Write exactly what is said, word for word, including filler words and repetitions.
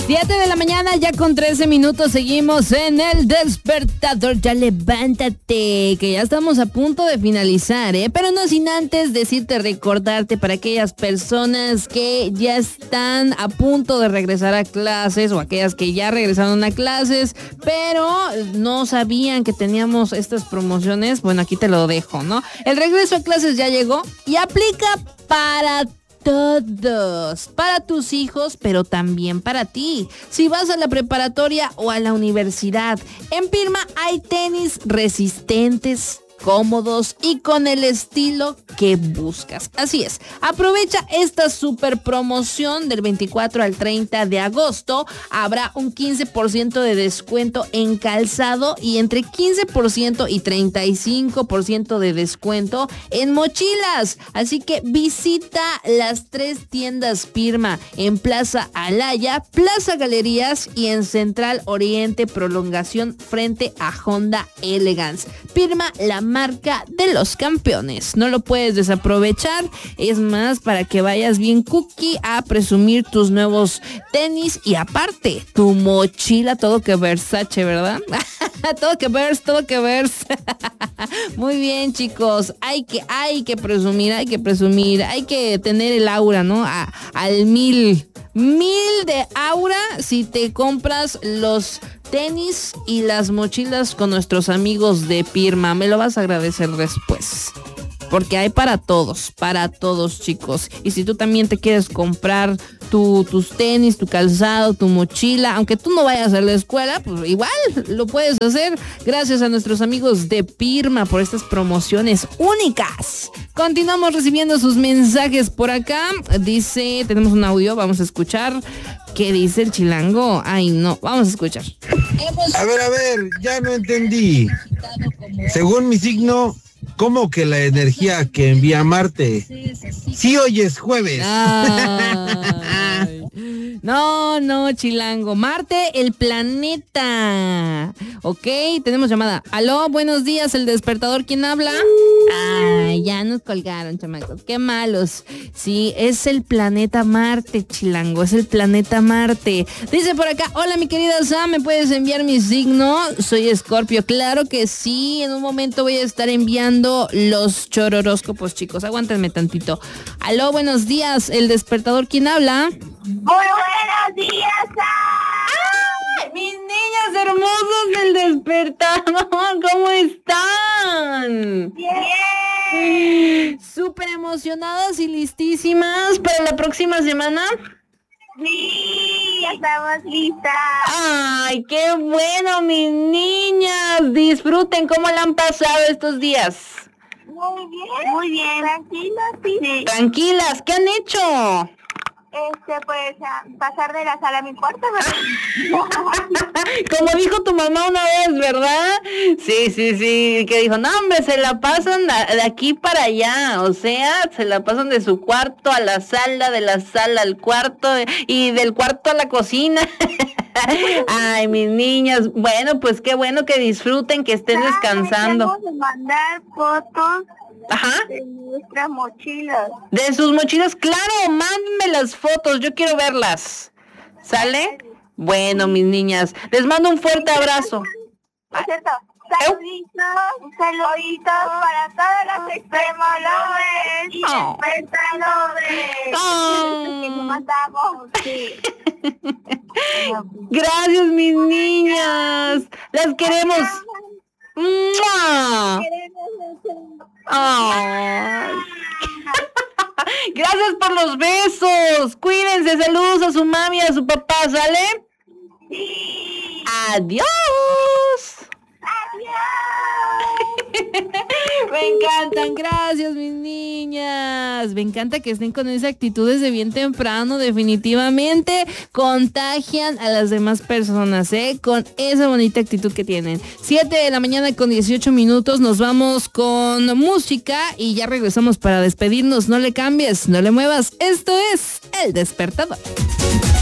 siete de la mañana, ya con trece minutos, seguimos en el despertador. Ya levántate, que ya estamos a punto de finalizar, ¿eh? Pero no sin antes decirte, recordarte para aquellas personas que ya están a punto de regresar a clases o aquellas que ya regresaron a clases, pero no sabían que teníamos estas promociones. Bueno, aquí te lo dejo, ¿no? El regreso a clases ya llegó y aplica para todos, para tus hijos, pero también para ti. Si vas a la preparatoria o a la universidad, en Pirma hay tenis resistentes, cómodos y con el estilo que buscas. Así es, aprovecha esta super promoción del veinticuatro al treinta de agosto. Habrá un quince por ciento de descuento en calzado y entre quince por ciento y treinta y cinco por ciento de descuento en mochilas. Así que visita las tres tiendas Pirma en Plaza Alaya, Plaza Galerías y en Central Oriente Prolongación frente a Honda Elegance. Pirma, la marca de los campeones. No lo puedes desaprovechar. Es más, para que vayas bien cookie a presumir tus nuevos tenis y aparte tu mochila, todo que Versace, ¿verdad? todo que vers, todo que vers. Muy bien, chicos. Hay que, hay que presumir, hay que presumir, hay que tener el aura, ¿no? A, al mil. Mil de aura si te compras los tenis y las mochilas con nuestros amigos de Pirma. Me lo vas a agradecer después. Porque hay para todos, para todos, chicos. Y si tú también te quieres comprar tu, tus tenis, tu calzado, tu mochila, aunque tú no vayas a la escuela, pues igual lo puedes hacer gracias a nuestros amigos de Pirma por estas promociones únicas. Continuamos recibiendo sus mensajes por acá. Dice, tenemos un audio, vamos a escuchar. ¿Qué dice el chilango? Ay, no, vamos a escuchar. A ver, a ver, ya no entendí. Según mi signo, ¿cómo que la energía que envía Marte? Sí, hoy es jueves. Ay. No, no, chilango. Marte, el planeta. Ok, tenemos llamada. Aló, buenos días, el despertador, ¿quién habla? Ay, ya nos colgaron, chamacos. Qué malos. Sí, es el planeta Marte, chilango. Es el planeta Marte. Dice por acá, hola, mi querida Sam, ¿me puedes enviar mi signo? Soy Escorpio. Claro que sí. En un momento voy a estar enviando los chororóscopos, chicos. Aguántenme tantito. Aló, buenos días, el despertador, ¿quién habla? Muy buenos días, Sam. ¡Ay, mis niñas hermosas del despertador! ¿Cómo están? Bien. ¿Súper emocionadas y listísimas para la próxima semana? Sí, ya estamos listas. ¡Ay, qué bueno, mis niñas! Disfruten, ¿cómo la han pasado estos días? Muy bien. Muy bien. Tranquilas, sí. Tranquilas, ¿qué han hecho? Este, pues, a pasar de la sala a mi cuarto, ¿verdad? Como dijo tu mamá una vez, ¿verdad? Sí, sí, sí, que dijo, no, hombre, se la pasan de aquí para allá, o sea, se la pasan de su cuarto a la sala, de la sala al cuarto y del cuarto a la cocina. Ay, mis niñas, bueno, pues qué bueno que disfruten, que estén descansando. Vamos a mandar fotos. Ajá. De nuestras mochilas. De sus mochilas, claro, mándenme las fotos, yo quiero verlas. ¿Sale? Bueno, mis niñas, les mando un fuerte abrazo. Es cierto. Saluditos, saluditos para todos los extremolores y Oh. despertadores. Oh. Que nos mandamos, sí. Gracias, mis niñas. Las queremos. ¡Mua! Ay. Gracias por los besos. Cuídense, saludos a su mami y a su papá, ¿sale? Sí. Adiós. Adiós. Me encantan, gracias, mis niñas. Me encanta que estén con esa actitud desde bien temprano. Definitivamente contagian a las demás personas, ¿eh? Con esa bonita actitud que tienen. siete de la mañana con dieciocho minutos. Nos vamos con música y ya regresamos para despedirnos. No le cambies, no le muevas. Esto es El Despertador.